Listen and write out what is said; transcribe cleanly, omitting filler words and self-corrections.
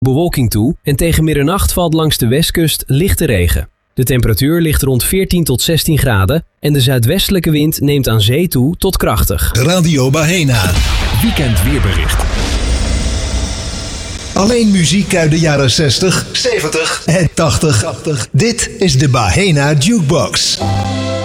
bewolking toe en tegen middernacht valt langs de westkust lichte regen. De temperatuur ligt rond 14 tot 16 graden en de zuidwestelijke wind neemt aan zee toe tot krachtig. Radio Bahenna. Weekend weerbericht. Alleen muziek uit de jaren 60, 70 en 80. Dit is de Bahenna Jukebox.